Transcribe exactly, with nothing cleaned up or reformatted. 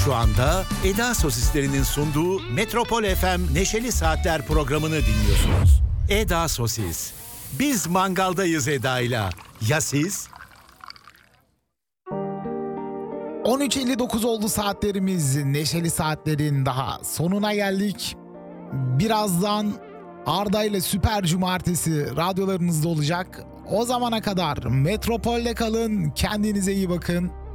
Şu anda Eda Sosislerinin sunduğu Metropol F M Neşeli Saatler programını dinliyorsunuz. Eda Sosis. Biz mangaldayız Eda'yla. Ya siz? on üç elli dokuz oldu saatlerimiz. Neşeli Saatler'in daha sonuna geldik. Birazdan Arda ile Süper Cumartesi radyolarınızda olacak. O zamana kadar Metropol'de kalın. Kendinize iyi bakın.